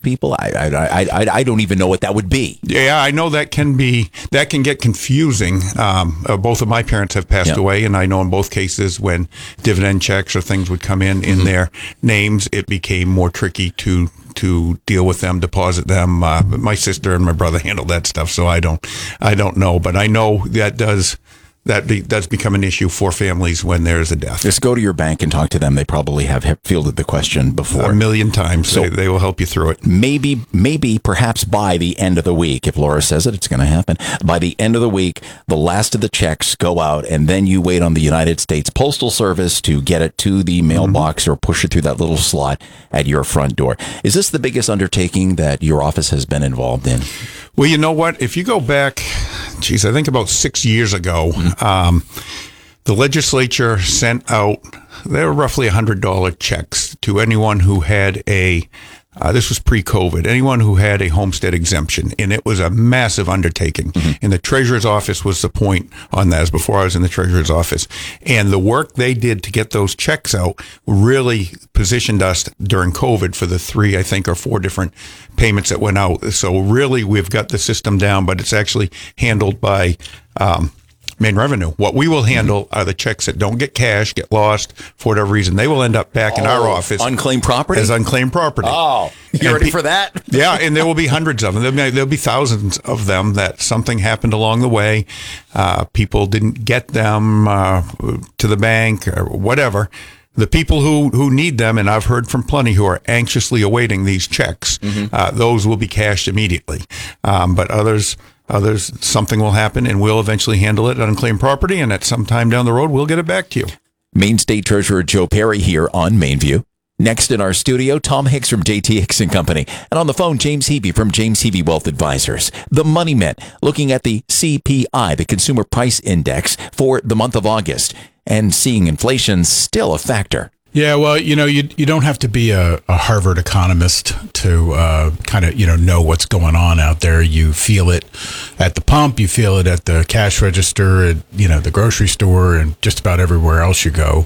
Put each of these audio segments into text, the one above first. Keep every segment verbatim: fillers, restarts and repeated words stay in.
people? I, I, I, I, I don't even know what that would be. Yeah, I know that can be, that can get confusing. Um, uh, both of my parents have passed Yeah. away, and I know in both cases when dividend checks or things would come in in Mm-hmm. their names, it became more tricky to to deal with them, deposit them. Uh, my sister and my brother handled that stuff, so I don't, I don't know, but I know that does. That be, does become an issue for families when there's a death. Just go to your bank and talk to them. They probably have fielded the question before. A million times. So- they, they will help you through it. Maybe, maybe, perhaps by the end of the week, if Laura says it, it's going to happen. By the end of the week, the last of the checks go out, and then you wait on the United States Postal Service to get it to the mailbox Mm-hmm. or push it through that little slot at your front door. Is this the biggest undertaking that your office has been involved in? Well, you know what? If you go back, geez, I think about six years ago, um, the legislature sent out, there were roughly one hundred dollars checks to anyone who had a, uh, this was pre-COVID, anyone who had a homestead exemption. And it was a massive undertaking. Mm-hmm. And the treasurer's office was the point on that, as before I was in the treasurer's office. And the work they did to get those checks out really positioned us during COVID for the three, I think, or four different payments that went out. So really, we've got the system down, but it's actually handled by um, Maine Revenue. What we will handle are the checks that don't get cashed, get lost for whatever reason. They will end up back in our Oh, office unclaimed property? as unclaimed property. Oh, you And ready pe- for that? Yeah, and there will be hundreds of them. There'll be, there'll be thousands of them that something happened along the way. Uh, people didn't get them uh, to the bank or whatever. The people who, who need them, and I've heard from plenty who are anxiously awaiting these checks, Mm-hmm. uh, those will be cashed immediately. Um, but others, others, something will happen, and we'll eventually handle it on unclaimed property, and at some time down the road, we'll get it back to you. Maine State Treasurer Joe Perry here on Mainview. Next in our studio, Tom Hicks from J T Hicks and Company. And on the phone, James Heavey from James Heavey Wealth Advisors. The Money Men, looking at the C P I, the Consumer Price Index, for the month of August, and seeing inflation still a factor. Yeah, well, you know, you you don't have to be a, a Harvard economist to uh, kind of, you know, know what's going on out there. You feel it at the pump, you feel it at the cash register, at, you know, the grocery store, and just about everywhere else you go.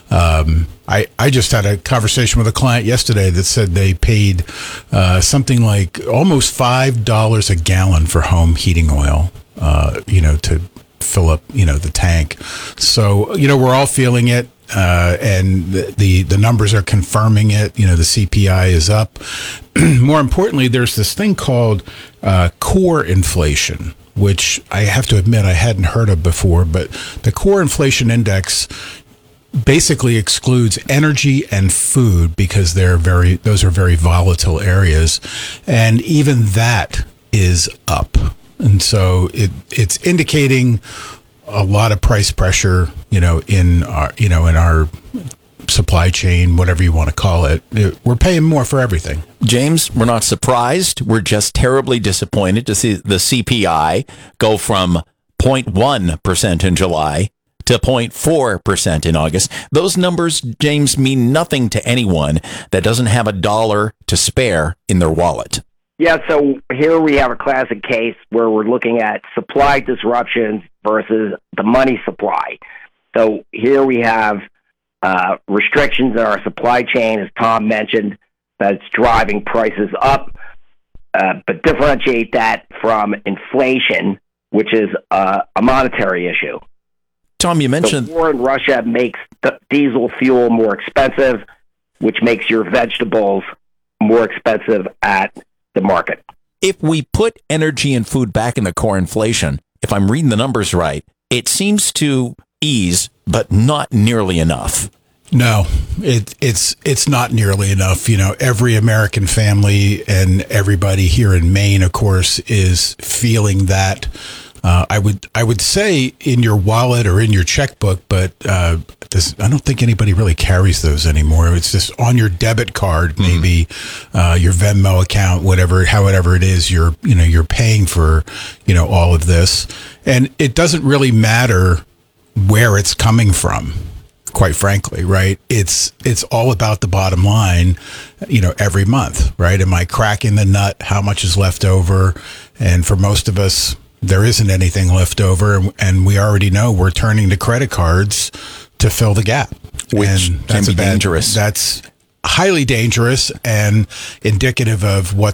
Um, I, I just had a conversation with a client yesterday that said they paid uh, something like almost five dollars a gallon for home heating oil, uh, you know, to fill up, you know, the tank. So, you know, we're all feeling it. Uh, and the, the the numbers are confirming it. You know, the C P I is up. More importantly, there's this thing called uh, core inflation, which I have to admit I hadn't heard of before. But the core inflation index basically excludes energy and food because they're very those are very volatile areas, and even that is up. And so it it's indicating a lot of price pressure, you know, in our, you know, in our supply chain, whatever you want to call it. It- We're paying more for everything. James, we're not surprised. We're just terribly disappointed to see the C P I go from zero point one percent in July to zero point four percent in August. Those numbers, James, mean nothing to anyone that doesn't have a dollar to spare in their wallet. Yeah, so here we have a classic case where we're looking at supply disruptions versus the money supply. So here we have uh, restrictions in our supply chain, as Tom mentioned, that's driving prices up, uh, but differentiate that from inflation, which is uh, a monetary issue. Tom, you mentioned... The war in Russia makes the diesel fuel more expensive, which makes your vegetables more expensive at the market. If we put energy and food back in the core inflation, if I'm reading the numbers right, it seems to ease, but not nearly enough. No, it, it's it's not nearly enough. You know, every American family and everybody here in Maine, of course, is feeling that. Uh, I would I would say in your wallet or in your checkbook, but uh, this, I don't think anybody really carries those anymore. It's just on your debit card, maybe uh, your Venmo account, whatever, however it is, you're you know you're paying for you know all of this, and it doesn't really matter where it's coming from. Quite frankly, right? It's it's all about the bottom line, you know, every month, right? Am I cracking the nut? How much is left over? And for most of us, there isn't anything left over, and we already know we're turning to credit cards to fill the gap, Which and can that's be a bad, dangerous. That's highly dangerous and indicative of what